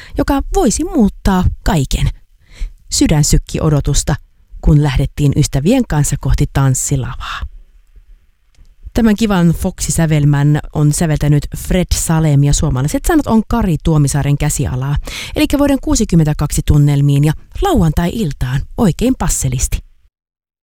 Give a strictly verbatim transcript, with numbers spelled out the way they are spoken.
joka voisi muuttaa kaiken. Sydän sykki odotusta, kun lähdettiin ystävien kanssa kohti tanssilavaa. Tämän kivan Foxy-sävelmän on säveltänyt Fred Salem ja suomalaiset sanat on Kari Tuomisaaren käsialaa, eli vuoden kuusikymmentäkaksi tunnelmiin ja lauantai-iltaan oikein passelisti.